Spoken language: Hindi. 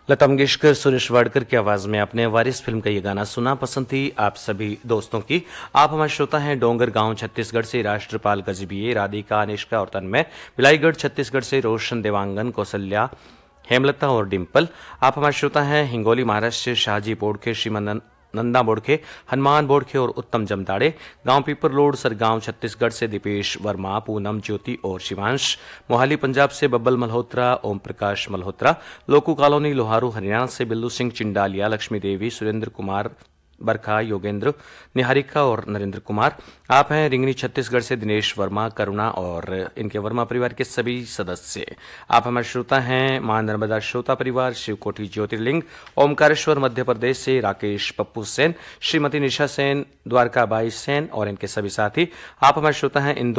लता मंगेशकर, सुरेश वाडकर की आवाज में आपने वारिस फिल्म का ये गाना सुना। पसंद थी आप सभी दोस्तों की। आप हमारे श्रोता हैं डोंगर गांव छत्तीसगढ़ से राष्ट्रपाल गजबीए, राधिका, अनिष्का और तन्मय, बिलाईगढ़ छत्तीसगढ़ से रोशन, देवांगन, कौशल्या, हेमलता और डिम्पल। आप हमारे श्रोता हैं हिंगोली महाराष्ट्र से शाहजी बोड़खे, श्रीमन नंदा बोड़खे, हनुमान बोड़खे और उत्तम जमदाड़े। गांव पीपरलोड सरगांव छत्तीसगढ़ से दीपेश वर्मा, पूनम, ज्योति और शिवांश। मोहाली पंजाब से बब्बल मल्होत्रा, ओम प्रकाश मल्होत्रा। लोकू कॉलोनी लोहारू हरियाणा से बिल्लू सिंह चिंडालिया, लक्ष्मी देवी, सुरेंद्र कुमार, बरखा, योगेंद्र, निहारिका और नरेंद्र कुमार। आप हैं रिंगनी छत्तीसगढ़ से दिनेश वर्मा, करुणा और इनके वर्मा परिवार के सभी सदस्य। आप हमारे श्रोता हैं मां नर्मदा श्रोता परिवार, शिवकोटी ज्योतिर्लिंग, ओमकारेश्वर मध्य प्रदेश से राकेश पप्पू सेन, श्रीमती निशा सेन, द्वारकाबाई सेन और इनके सभी साथी। आप हमारे श्रोता हैं इंदौर